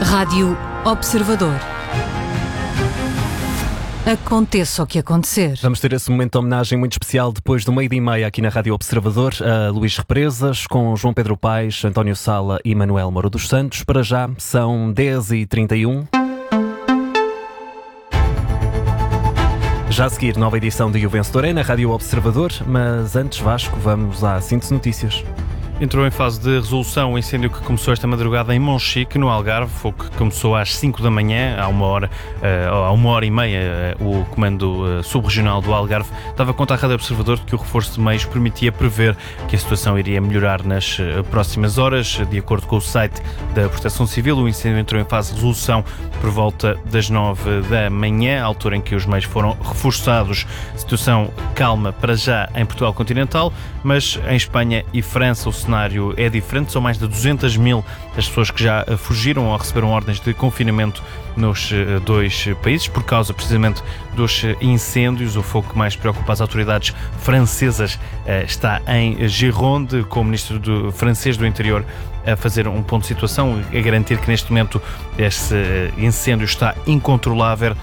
Rádio Observador. Aconteça o que acontecer. Vamos ter esse momento de homenagem muito especial depois do 12:30 aqui na Rádio Observador, a Luís Represas, com João Pedro Paes, António Sala e Manuel Moura dos Santos. Para já são 10h31. Já a seguir, nova edição de O Vencedor é na Rádio Observador, mas antes, Vasco, vamos à síntese notícias. Entrou em fase de resolução o incêndio que começou esta madrugada em Monchique, no Algarve. Fogo que começou às 5 da manhã, à 1h30, o Comando Subregional do Algarve dava conta à Rádio Observador de que o reforço de meios permitia prever que a situação iria melhorar nas próximas horas. De acordo com o site da Proteção Civil, o incêndio entrou em fase de resolução por volta das 9 da manhã, altura em que os meios foram reforçados. Situação calma para já em Portugal continental, mas em Espanha e França o cenário é diferente. São mais de 200 mil as pessoas que já fugiram ou receberam ordens de confinamento nos dois países, por causa precisamente dos incêndios. O fogo que mais preocupa as autoridades francesas está em Gironde, com o ministro francês do Interior a fazer um ponto de situação, a garantir que neste momento este incêndio está incontrolável,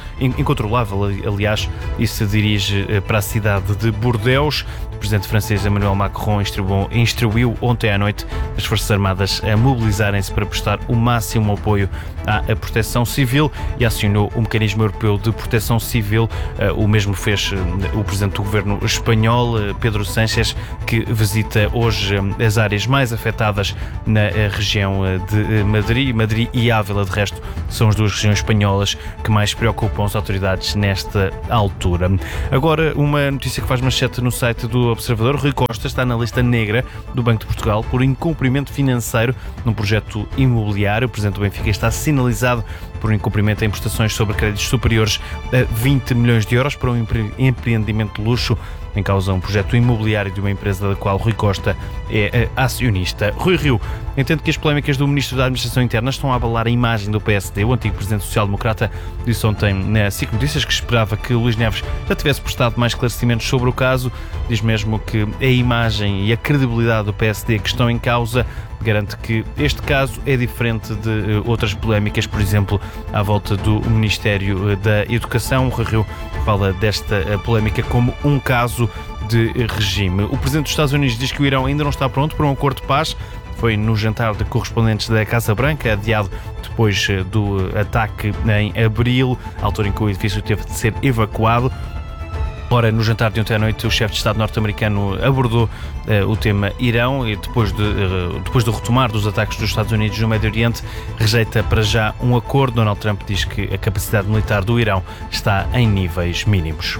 aliás, e se dirige para a cidade de Bordeaux. O presidente francês Emmanuel Macron instruiu ontem à noite as Forças Armadas a mobilizarem-se para prestar o máximo apoio à proteção civil e acionou o Mecanismo Europeu de Proteção Civil. O mesmo fez o presidente do governo espanhol, Pedro Sánchez, que visita hoje as áreas mais afetadas na região de Madrid. Madrid e Ávila, de resto, são as duas regiões espanholas que mais preocupam as autoridades nesta altura. Agora, uma notícia que faz manchete no site do Observador. Rui Costa está na lista negra do Banco de Portugal por incumprimento financeiro num projeto imobiliário. O presidente do Benfica está sinalizado por incumprimento em prestações sobre créditos superiores a 20 milhões de euros para um empreendimento de luxo. Em causa um projeto imobiliário de uma empresa da qual Rui Costa é acionista. Rui Rio entende que as polémicas do Ministro da Administração Interna estão a abalar a imagem do PSD. O antigo Presidente Social-Democrata disse ontem na SIC Notícias que esperava que Luís Neves já tivesse prestado mais esclarecimentos sobre o caso. Diz mesmo que a imagem e a credibilidade do PSD que estão em causa. Garante que este caso é diferente de outras polémicas, por exemplo, à volta do Ministério da Educação. O Rui Rio fala desta polémica como um caso de regime. O Presidente dos Estados Unidos diz que o Irão ainda não está pronto para um acordo de paz. Foi no jantar de correspondentes da Casa Branca, adiado depois do ataque em abril, altura em que o edifício teve de ser evacuado. Ora, no jantar de ontem à noite, o chefe de Estado norte-americano abordou o tema Irão e depois do retomar dos ataques dos Estados Unidos no Médio Oriente, rejeita para já um acordo. Donald Trump diz que a capacidade militar do Irão está em níveis mínimos.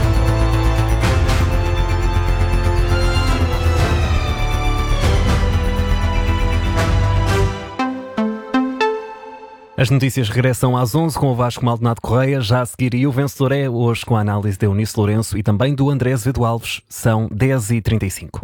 As notícias regressam às 11 com o Vasco Maldonado Correia. Já a seguir, e o vencedor é hoje com a análise de Eunice Lourenço e também do André Azevedo Alves. São 10h35.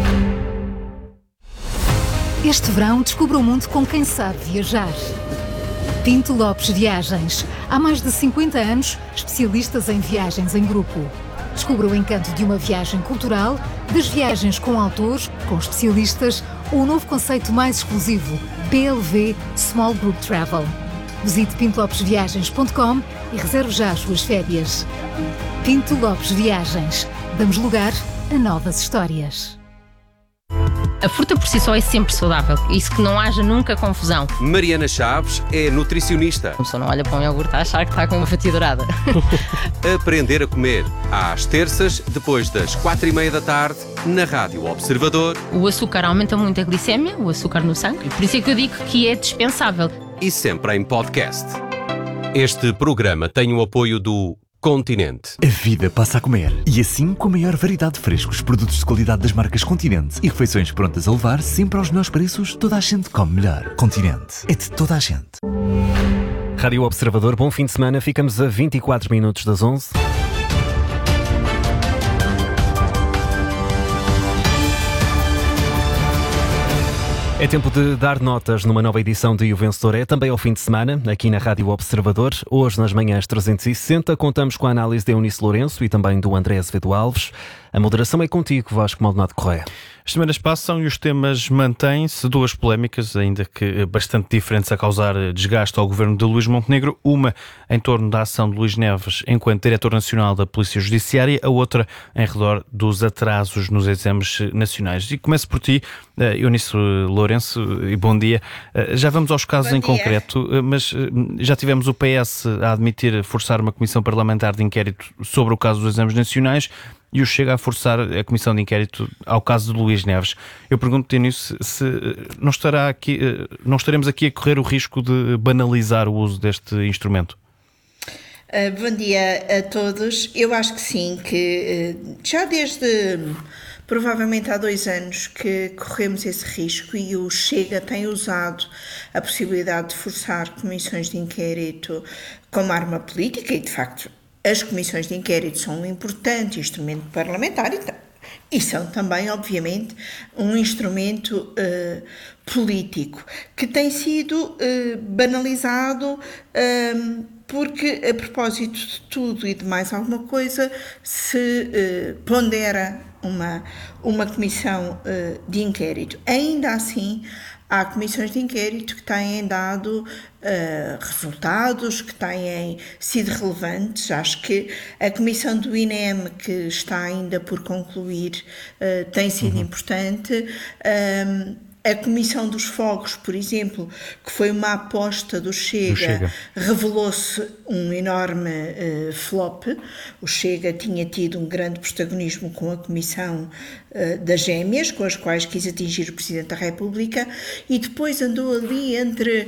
Este verão descubra o mundo com quem sabe viajar. Pinto Lopes Viagens. Há mais de 50 anos, especialistas em viagens em grupo. Descubra o encanto de uma viagem cultural, das viagens com autores, com especialistas, ou o novo conceito mais exclusivo, PLV Small Group Travel. Visite pintolopesviagens.com e reserve já as suas férias. Pinto Lopes Viagens. Damos lugar a novas histórias. A fruta por si só é sempre saudável, isso que não haja nunca confusão. Mariana Chaves é nutricionista. A pessoa não olha para um iogurte a achar que está com uma fatia dourada. Aprender a comer, às terças, depois das 4:30 da tarde, na Rádio Observador. O açúcar aumenta muito a glicémia, o açúcar no sangue, por isso é que eu digo que é dispensável. E sempre em podcast. Este programa tem o apoio do Continente. A vida passa a comer. E assim, com a maior variedade de frescos, produtos de qualidade das marcas Continente e refeições prontas a levar, sempre aos melhores preços, toda a gente come melhor. Continente. É de toda a gente. Rádio Observador, bom fim de semana. Ficamos a 24 minutos das 11. É tempo de dar notas numa nova edição de O Vencedor é, também ao fim de semana, aqui na Rádio Observador. Hoje, nas manhãs 360, contamos com a análise de Eunice Lourenço e também do André Azevedo Alves. A moderação é contigo, Vasco Maldonado Correia. As semanas passam e os temas mantêm-se. Duas polémicas, ainda que bastante diferentes, a causar desgaste ao governo de Luís Montenegro. Uma em torno da ação de Luís Neves enquanto Diretor Nacional da Polícia Judiciária, a outra em redor dos atrasos nos exames nacionais. E começo por ti, Eunice Lourenço, e bom dia. Já vamos aos casos em concreto, mas já tivemos o PS a admitir forçar uma comissão parlamentar de inquérito sobre o caso dos exames nacionais e o Chega a forçar a comissão de inquérito ao caso de Luís Neves. Eu pergunto-te nisso se não estaremos aqui a correr o risco de banalizar o uso deste instrumento. Bom dia a todos. Eu acho que sim, que já desde provavelmente há 2 anos que corremos esse risco e o Chega tem usado a possibilidade de forçar comissões de inquérito como arma política e, de facto, as comissões de inquérito são um importante instrumento parlamentar e são também, obviamente, um instrumento político que tem sido banalizado porque, a propósito de tudo e de mais alguma coisa, se pondera uma comissão de inquérito. Ainda assim, há comissões de inquérito que têm dado resultados, que têm sido relevantes. Acho que a comissão do INEM, que está ainda por concluir, tem sido importante. A Comissão dos Fogos, por exemplo, que foi uma aposta do Chega. Revelou-se um enorme flop. O Chega tinha tido um grande protagonismo com a Comissão das Gêmeas, com as quais quis atingir o Presidente da República, e depois andou ali entre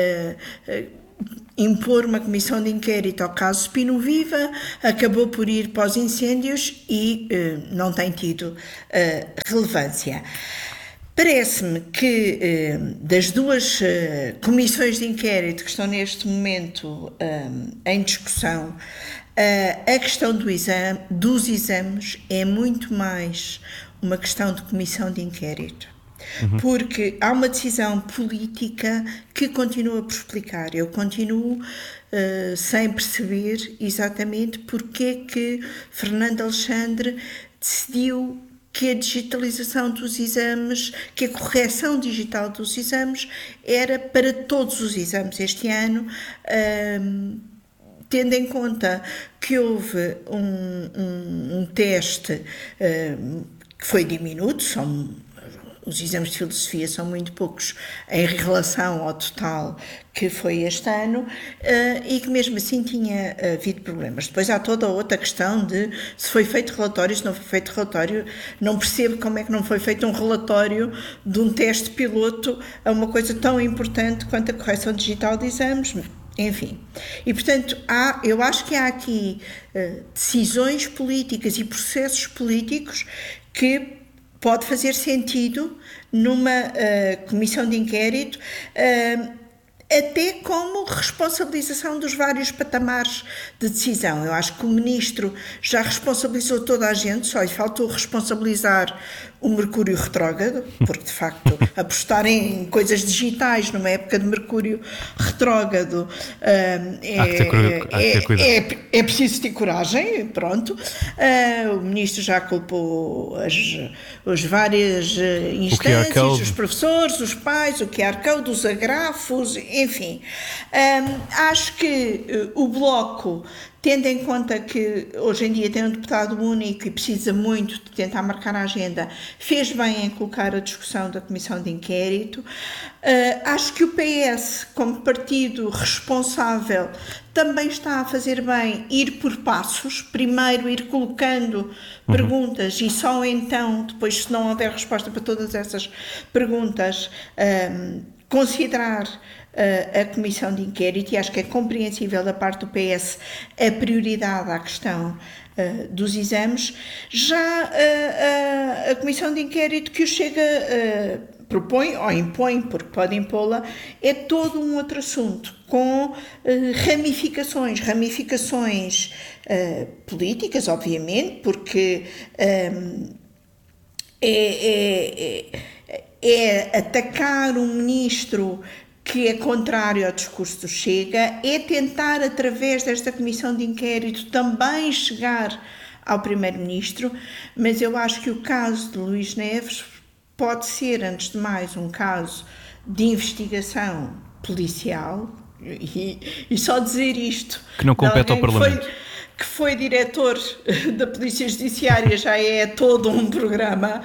impor uma comissão de inquérito ao caso Spino Viva, acabou por ir para os incêndios e não tem tido relevância. Parece-me que das duas comissões de inquérito que estão neste momento em discussão, a questão dos exames é muito mais uma questão de comissão de inquérito. Porque há uma decisão política que continua por explicar. Eu continuo sem perceber exatamente porque é que Fernando Alexandre decidiu que a digitalização dos exames, que a correção digital dos exames era para todos os exames este ano, tendo em conta que houve um teste que foi diminuto, os exames de filosofia são muito poucos em relação ao total que foi este ano, e que mesmo assim tinha havido problemas. Depois há toda a outra questão de se foi feito relatório, se não foi feito relatório. Não percebo como é que não foi feito um relatório de um teste piloto a uma coisa tão importante quanto a correção digital de exames. Enfim, e portanto eu acho que há aqui decisões políticas e processos políticos que pode fazer sentido numa comissão de inquérito, até como responsabilização dos vários patamares de decisão. Eu acho que o Ministro já responsabilizou toda a gente, só lhe faltou responsabilizar o Mercúrio retrógrado, porque de facto apostar em coisas digitais numa época de Mercúrio retrógrado é preciso ter coragem, pronto. O Ministro já culpou as várias instâncias, os professores, os pais, o QR Code, os agrafos, enfim. Acho que o Bloco, tendo em conta que hoje em dia tem um deputado único e precisa muito de tentar marcar a agenda, fez bem em colocar a discussão da comissão de inquérito. Acho que o PS, como partido responsável, também está a fazer bem ir por passos. Primeiro ir colocando perguntas e só então, depois, se não houver resposta para todas essas perguntas, considerar a comissão de inquérito, e acho que é compreensível da parte do PS a prioridade à questão dos exames. Já a comissão de inquérito que o Chega propõe ou impõe, porque pode impô-la, é todo um outro assunto, com ramificações políticas, obviamente, porque é atacar um ministro que é contrário ao discurso do Chega, é tentar, através desta comissão de inquérito, também chegar ao Primeiro-Ministro, mas eu acho que o caso de Luís Neves pode ser, antes de mais, um caso de investigação policial, e só dizer isto... Que não compete ao Parlamento. Que foi diretor da Polícia Judiciária já é todo um programa,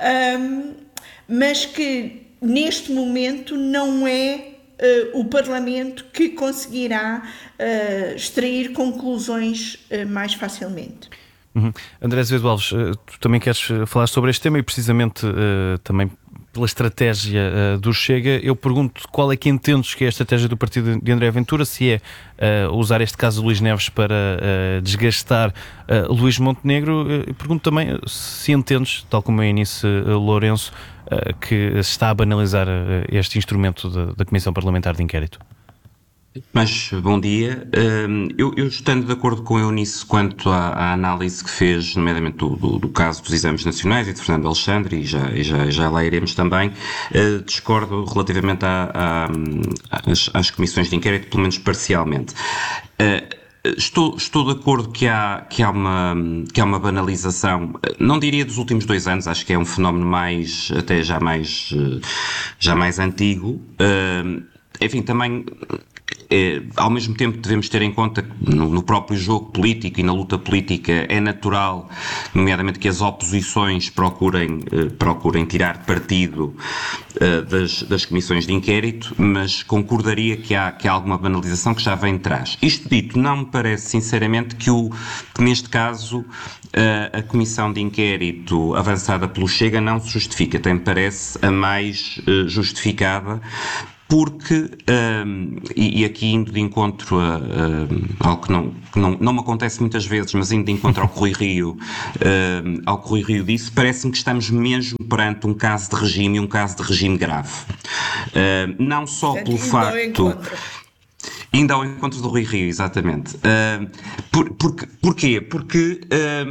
mas que neste momento não é o Parlamento que conseguirá extrair conclusões mais facilmente. André Azevedo Alves, tu também queres falar sobre este tema e precisamente também pela estratégia do Chega. Eu pergunto qual é que entendes que é a estratégia do partido de André Ventura, se é usar este caso de Luís Neves para desgastar Luís Montenegro. Pergunto também se entendes, tal como a Eunice Lourenço, que se está a banalizar este instrumento da Comissão Parlamentar de Inquérito. Mas, bom dia. Eu estando de acordo com a Eunice quanto à análise que fez, nomeadamente do caso dos exames nacionais e de Fernando Alexandre, e já lá iremos também, discordo relativamente às comissões de inquérito, pelo menos parcialmente. Estou de acordo que há uma banalização, não diria dos últimos 2 anos, acho que é um fenómeno até já mais antigo. Enfim, também... ao mesmo tempo devemos ter em conta que no próprio jogo político e na luta política é natural, nomeadamente, que as oposições procurem tirar partido das comissões de inquérito, mas concordaria que há alguma banalização que já vem de trás. Isto dito, não me parece sinceramente que neste caso a comissão de inquérito avançada pelo Chega não se justifica, até me parece a mais justificada, porque, e aqui indo de encontro a algo que não me acontece muitas vezes, mas indo de encontro ao que o Rui Rio disse, parece-me que estamos mesmo perante um caso de regime, e um caso de regime grave. Não só pelo facto... Ainda ao encontro do Rui Rio, exatamente. Porquê? Porque...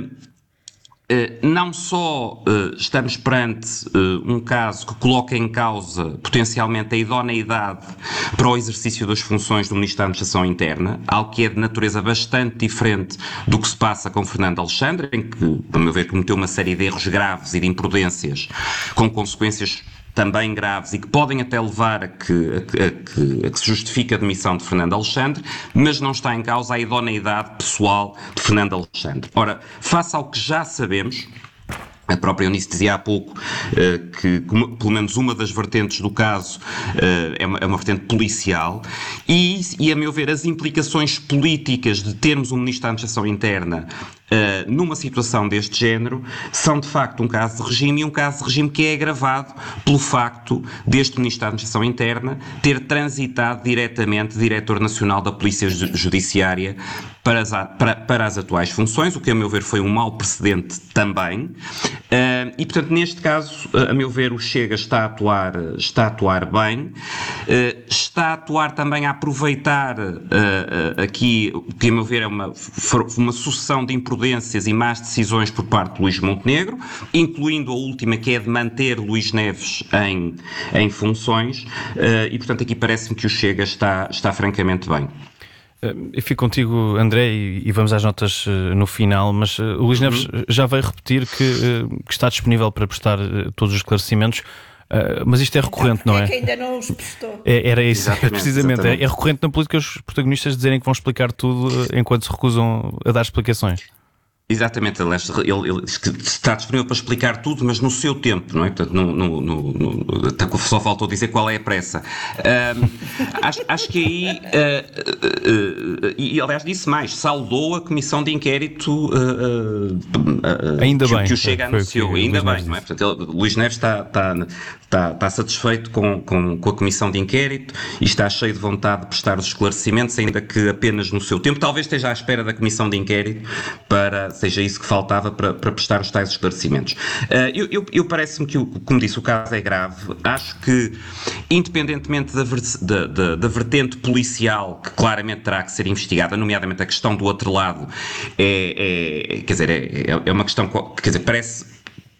não só estamos perante um caso que coloca em causa potencialmente a idoneidade para o exercício das funções do Ministro da Administração Interna, algo que é de natureza bastante diferente do que se passa com Fernando Alexandre, em que, a meu ver, cometeu uma série de erros graves e de imprudências com consequências também graves e que podem até levar a que se justifique a demissão de Fernando Alexandre, mas não está em causa a idoneidade pessoal de Fernando Alexandre. Ora, face ao que já sabemos, a própria Eunice dizia há pouco que pelo menos uma das vertentes do caso é uma vertente policial e, a meu ver, as implicações políticas de termos um Ministro da Administração Interna numa situação deste género são de facto um caso de regime, e um caso de regime que é agravado pelo facto deste Ministro da Administração Interna ter transitado diretamente diretor nacional da Polícia Judiciária para as atuais funções, o que a meu ver foi um mau precedente também, e portanto neste caso, a meu ver, o Chega está a atuar bem, está a atuar também a aproveitar aqui o que a meu ver é uma sucessão de imprudências e más decisões por parte de Luís Montenegro, incluindo a última, que é de manter Luís Neves em funções, e portanto aqui parece-me que o Chega está francamente bem. Eu fico contigo, André, e vamos às notas no final, mas o Luís Neves já veio repetir que está disponível para prestar todos os esclarecimentos, mas isto é recorrente, não é? É que ainda não os prestou. Era isso, precisamente. Exatamente. É recorrente na política os protagonistas dizerem que vão explicar tudo enquanto se recusam a dar explicações. Exatamente, aliás, ele está disponível para explicar tudo, mas no seu tempo, não é? Portanto, só faltou dizer qual é a pressa. Acho que aí, e aliás disse mais, saudou a comissão de inquérito ainda que, bem, que o Chega anunciou, ainda bem, não é? Portanto, Luís Neves está satisfeito com a comissão de inquérito e está cheio de vontade de prestar os esclarecimentos, ainda que apenas no seu tempo. Talvez esteja à espera da comissão de inquérito seja isso que faltava para prestar os tais esclarecimentos. Eu parece-me que, como disse, o caso é grave. Acho que, independentemente da vertente policial, que claramente terá que ser investigada, nomeadamente a questão do outro lado, é uma questão, quer dizer, parece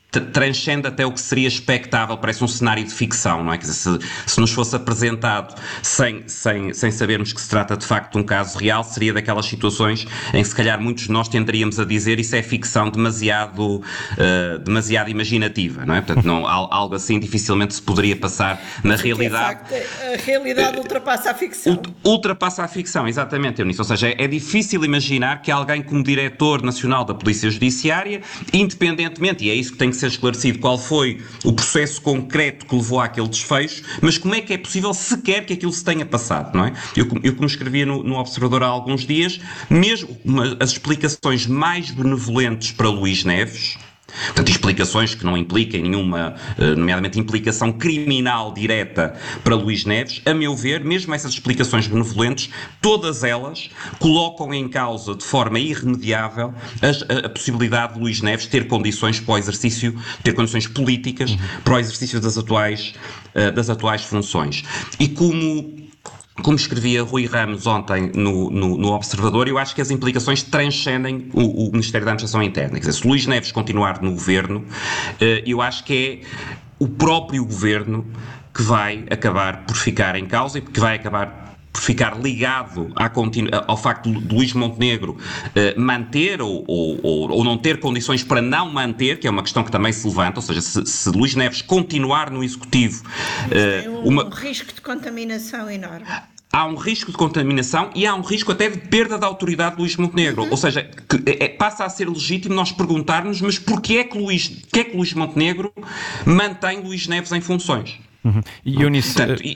transcende até o que seria expectável, parece um cenário de ficção, não é? Quer dizer, se nos fosse apresentado sem sabermos que se trata de facto de um caso real, seria daquelas situações em que se calhar muitos de nós tenderíamos a dizer isso é ficção demasiado imaginativa, não é? Portanto, algo assim dificilmente se poderia passar na realidade. De facto, a realidade ultrapassa a ficção. Ultrapassa a ficção, exatamente, Eunice. Ou seja, é difícil imaginar que alguém como Diretor Nacional da Polícia Judiciária, independentemente, e é isso que tem que ser esclarecido, qual foi o processo concreto que levou àquele desfecho, mas como é que é possível sequer que aquilo se tenha passado, não é? Eu como escrevia no Observador há alguns dias, mesmo as explicações mais benevolentes para Luís Neves, portanto, explicações que não impliquem nenhuma, nomeadamente implicação criminal direta para Luís Neves, a meu ver, mesmo essas explicações benevolentes, todas elas colocam em causa de forma irremediável a possibilidade de Luís Neves ter condições para o exercício, ter condições políticas para o exercício das atuais funções. E como escrevia Rui Ramos ontem no Observador, eu acho que as implicações transcendem o Ministério da Administração Interna. Quer dizer, se Luís Neves continuar no governo, eu acho que é o próprio governo que vai acabar por ficar em causa e que vai acabar por ficar ligado ao facto de Luís Montenegro manter ou não ter condições para não manter, que é uma questão que também se levanta, ou seja, se Luís Neves continuar no Executivo... tem um risco de contaminação enorme. Há um risco de contaminação e há um risco até de perda da autoridade de Luís Montenegro. Ou seja, passa a ser legítimo nós perguntarmos, mas porquê é que Luís Montenegro mantém Luís Neves em funções? E Eunice...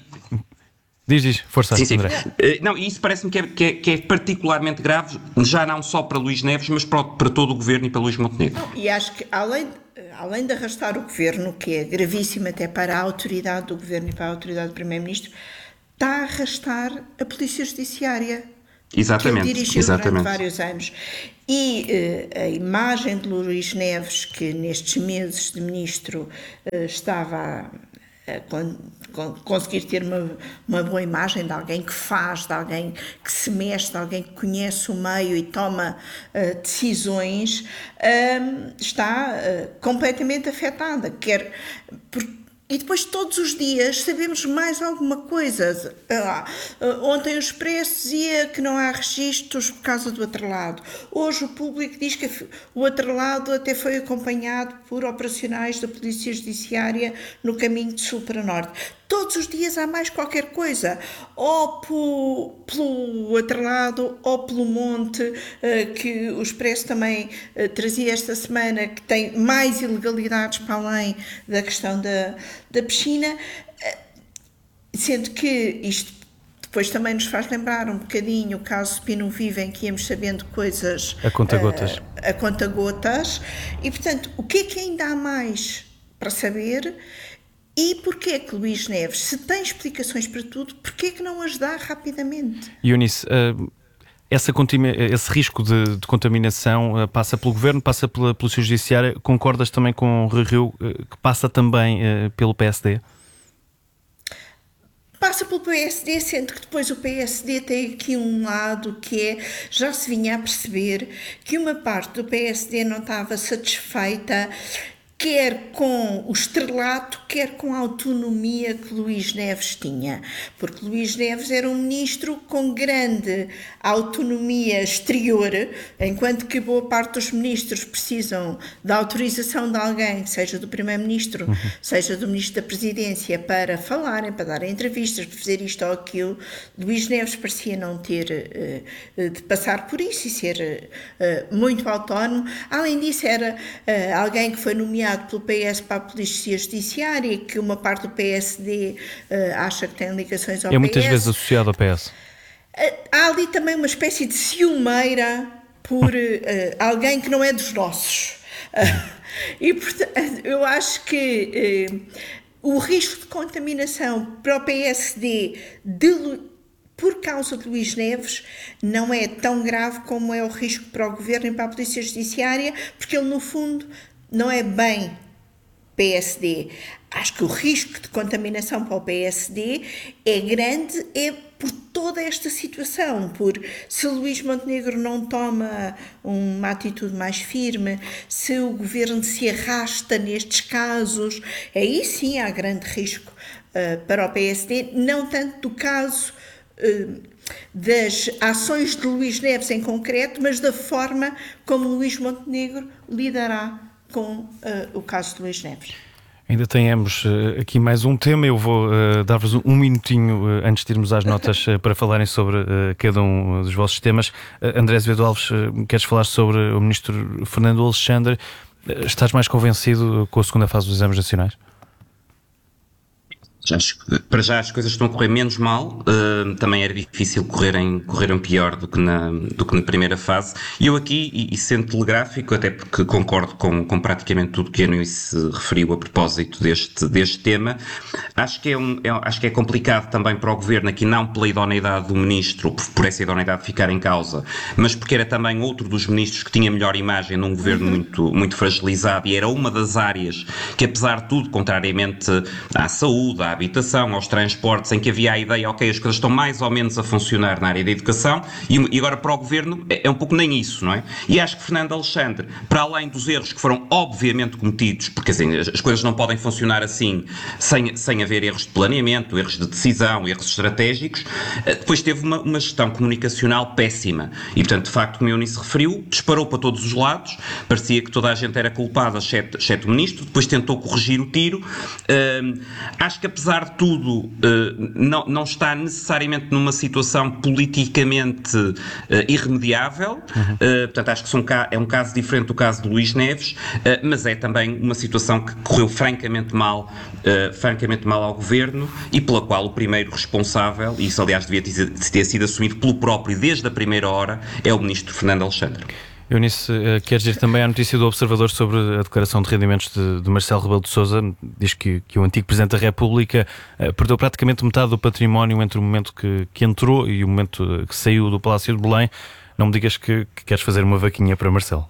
Diz, força, sim. André. Não, isso parece-me que é particularmente grave, já não só para Luís Neves, mas para todo o governo e para Luís Montenegro. E acho que, além de arrastar o governo, que é gravíssimo até para a autoridade do governo e para a autoridade do Primeiro-Ministro, está a arrastar a Polícia Judiciária, exatamente, que ele dirigiu durante vários anos. E a imagem de Luís Neves, que nestes meses de ministro estava conseguir ter uma boa imagem de alguém que faz, de alguém que se mexe, de alguém que conhece o meio e toma decisões, está completamente afetada. E depois todos os dias sabemos mais alguma coisa. Ontem o Expresso dizia que não há registros por causa do atrelado. Hoje o Público diz que o atrelado até foi acompanhado por operacionais da Polícia Judiciária no caminho de sul para norte. Todos os dias há mais qualquer coisa, ou pelo atrelado ou pelo monte, que o Expresso também trazia esta semana, que tem mais ilegalidades para além da questão da piscina, sendo que isto depois também nos faz lembrar um bocadinho o caso de Pino Vivo, em que íamos sabendo coisas a conta-gotas. A conta-gotas, e portanto, o que é que ainda há mais para saber? E porquê é que Luís Neves, se tem explicações para tudo, porquê é que não as dá rapidamente? Eunice, esse risco de contaminação passa pelo Governo, passa pela Polícia Judiciária. Concordas também com o Rui Rio, que passa também pelo PSD? Passa pelo PSD, sendo que depois o PSD tem aqui um lado que é, já se vinha a perceber que uma parte do PSD não estava satisfeita, quer com o estrelato, quer com a autonomia que Luís Neves tinha. Porque Luís Neves era um ministro com grande autonomia exterior, enquanto que boa parte dos ministros precisam da autorização de alguém, seja do Primeiro-Ministro, seja do Ministro da Presidência, para falarem, para darem entrevistas, para fazer isto ou aquilo. Luís Neves parecia não ter de passar por isso e ser muito autónomo. Além disso, era alguém que foi nomeado pelo PS para a Polícia Judiciária, que uma parte do PSD acha que tem ligações ao PS. É muitas vezes associado ao PS. Há ali também uma espécie de ciumeira por alguém que não é dos nossos. E, portanto, eu acho que o risco de contaminação para o PSD por causa de Luís Neves não é tão grave como é o risco para o Governo e para a Polícia Judiciária, porque ele, no fundo, não é bem PSD. Acho que o risco de contaminação para o PSD é grande, é por toda esta situação, por se Luís Montenegro não toma uma atitude mais firme, se o governo se arrasta nestes casos, aí sim há grande risco para o PSD, não tanto do caso das ações de Luís Neves em concreto, mas da forma como Luís Montenegro lidará com o caso de Luís Neves. Ainda temos aqui mais um tema. Eu vou dar-vos um minutinho antes de irmos às notas para falarem sobre cada um dos vossos temas. André Azevedo Alves, queres falar sobre o ministro Fernando Alexandre? Estás mais convencido com a segunda fase dos exames nacionais? Para já as coisas estão a correr menos mal, também era difícil correrem pior do que na primeira fase. E eu aqui, e sendo telegráfico, até porque concordo com praticamente tudo que a Eunice referiu a propósito deste tema, acho que é complicado também para o Governo, aqui não pela idoneidade do Ministro, por essa idoneidade ficar em causa, mas porque era também outro dos ministros que tinha melhor imagem num Governo muito fragilizado, e era uma das áreas que, apesar de tudo, contrariamente à saúde, à habitação, aos transportes, em que havia a ideia, ok, as coisas estão mais ou menos a funcionar na área da educação, e agora para o Governo é um pouco nem isso, não é? E acho que Fernando Alexandre, para além dos erros que foram obviamente cometidos, porque assim, as coisas não podem funcionar assim sem haver erros de planeamento, erros de decisão, erros estratégicos, depois teve uma gestão comunicacional péssima, e portanto, de facto, como a Eunice referiu, disparou para todos os lados, parecia que toda a gente era culpada, exceto o Ministro, depois tentou corrigir o tiro. Acho que apesar de tudo, não está necessariamente numa situação politicamente irremediável, portanto acho que é um caso diferente do caso de Luís Neves, mas é também uma situação que correu francamente mal ao Governo, e pela qual o primeiro responsável, e isso aliás devia ter sido assumido pelo próprio desde a primeira hora, é o Ministro Fernando Alexandre. Eunice, queres dizer também a notícia do Observador sobre a declaração de rendimentos de Marcelo Rebelo de Sousa? Diz que o antigo Presidente da República perdeu praticamente metade do património entre o momento que entrou e o momento que saiu do Palácio de Belém. Não me digas que queres fazer uma vaquinha para Marcelo.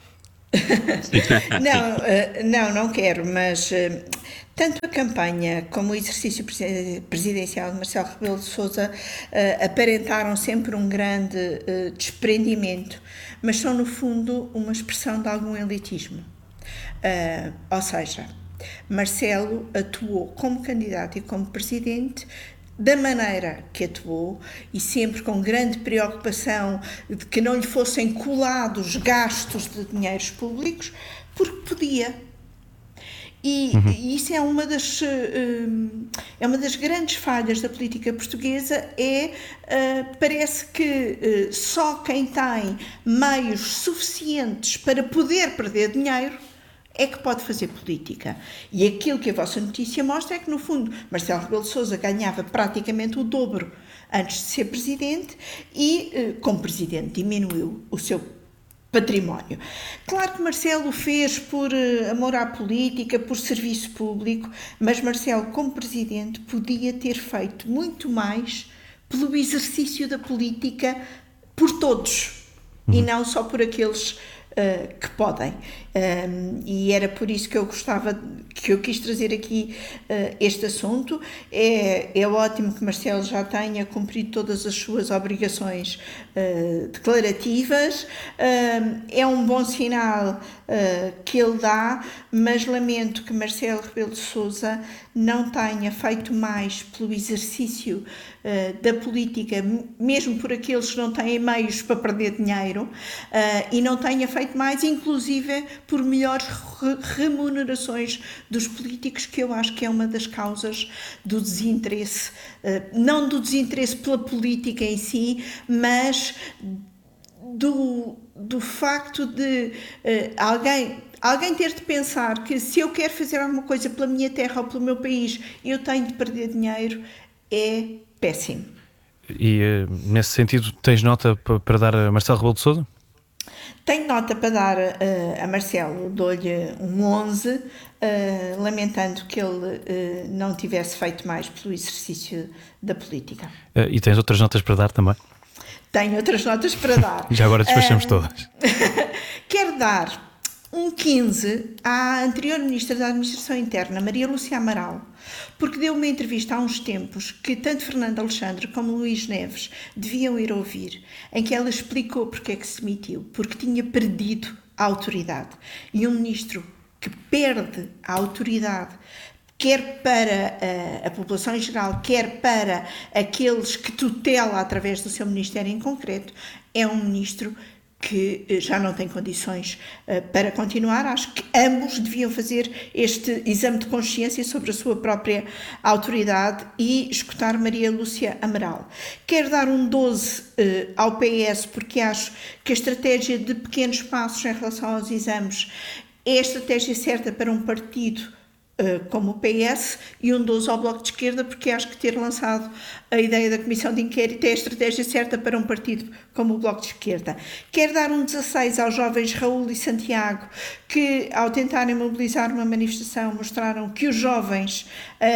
Não quero, mas tanto a campanha como o exercício presidencial de Marcelo Rebelo de Sousa aparentaram sempre um grande desprendimento, mas são no fundo uma expressão de algum elitismo. Ou seja, Marcelo atuou como candidato e como presidente da maneira que atuou, e sempre com grande preocupação de que não lhe fossem colados gastos de dinheiros públicos, porque podia. E isso é uma das grandes falhas da política portuguesa, parece que só quem tem meios suficientes para poder perder dinheiro é que pode fazer política. E aquilo que a vossa notícia mostra é que, no fundo, Marcelo Rebelo de Sousa ganhava praticamente o dobro antes de ser presidente e, como presidente, diminuiu o seu património. Claro que Marcelo fez por amor à política, por serviço público, mas Marcelo, como presidente, podia ter feito muito mais pelo exercício da política por todos, e não só por aqueles que podem, e era por isso que eu quis trazer aqui este assunto. É ótimo que Marcelo já tenha cumprido todas as suas obrigações declarativas, é um bom sinal que ele dá, mas lamento que Marcelo Rebelo de Sousa não tenha feito mais pelo exercício da política, mesmo por aqueles que não têm meios para perder dinheiro, e não tenha feito mais, inclusive, por melhores remunerações dos políticos, que eu acho que é uma das causas do desinteresse, não do desinteresse pela política em si, mas do facto de alguém ter de pensar que, se eu quero fazer alguma coisa pela minha terra ou pelo meu país, eu tenho de perder dinheiro, é péssimo. E nesse sentido, tens nota para dar a Marcelo Rebelo de Sousa? Tenho nota para dar a Marcelo, dou-lhe um 11, lamentando que ele não tivesse feito mais pelo exercício da política. E tens outras notas para dar também? Tenho outras notas para dar. Já agora despachamos todas. Quero dar um 15 à anterior Ministra da Administração Interna, Maria Lúcia Amaral, porque deu uma entrevista há uns tempos que tanto Fernando Alexandre como Luís Neves deviam ir ouvir, em que ela explicou porque é que se demitiu, porque tinha perdido a autoridade. E um ministro que perde a autoridade, quer para a população em geral, quer para aqueles que tutela através do seu ministério em concreto, é um ministro que já não tem condições para continuar. Acho que ambos deviam fazer este exame de consciência sobre a sua própria autoridade e escutar Maria Lúcia Amaral. Quero dar um 12 ao PS, porque acho que a estratégia de pequenos passos em relação aos exames é a estratégia certa para um partido como o PS, e um 12 ao Bloco de Esquerda, porque acho que ter lançado a ideia da Comissão de Inquérito é a estratégia certa para um partido como o Bloco de Esquerda. Quero dar um 16 aos jovens Raul e Santiago, que ao tentarem mobilizar uma manifestação mostraram que os jovens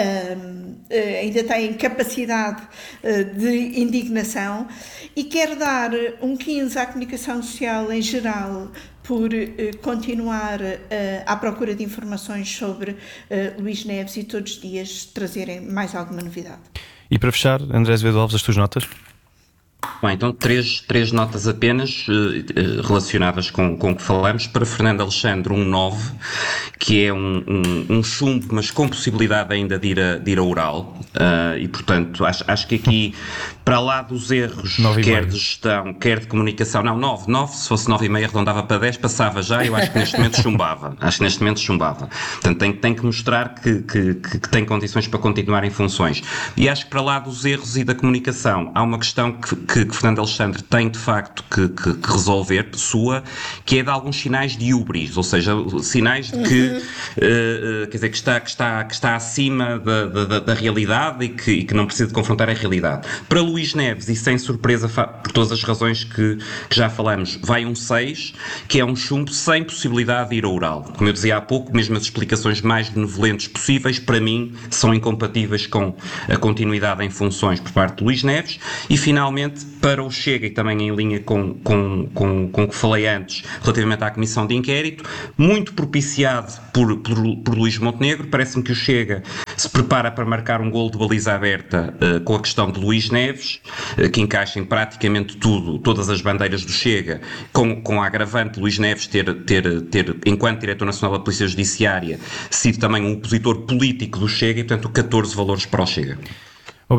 ainda têm capacidade de indignação, e quero dar um 15 à comunicação social em geral, por continuar à procura de informações sobre Luís Neves e todos os dias trazerem mais alguma novidade. E para fechar, André Azevedo Alves, as tuas notas? Bem, então três notas apenas relacionadas com o que falamos. Para Fernando Alexandre, um 9, que é um chumbo, mas com possibilidade ainda de ir a oral, e portanto acho que aqui, para lá dos erros, quer de gestão, quer de comunicação, 9, se fosse 9,5 arredondava para 10, passava já, eu acho que neste momento chumbava. Portanto tem que mostrar que tem condições para continuar em funções. E acho que para lá dos erros e da comunicação, há uma questão que Fernando Alexandre tem de facto que resolver, que é de alguns sinais de hubris, ou seja, sinais de que, quer dizer, que está acima da realidade e que não precisa de confrontar a realidade. Para Luís Neves, e sem surpresa por todas as razões que já falamos, vai um 6, que é um chumbo sem possibilidade de ir ao oral. Como eu dizia há pouco, mesmo as explicações mais benevolentes possíveis, para mim, são incompatíveis com a continuidade em funções por parte de Luís Neves. E finalmente, para o Chega, e também em linha com o que falei antes, relativamente à Comissão de Inquérito, muito propiciado por Luís Montenegro, parece-me que o Chega se prepara para marcar um golo de baliza aberta com a questão de Luís Neves, que encaixa em praticamente todas as bandeiras do Chega, com a agravante de Luís Neves ter, enquanto Diretor Nacional da Polícia Judiciária, sido também um opositor político do Chega, e portanto 14 valores para o Chega.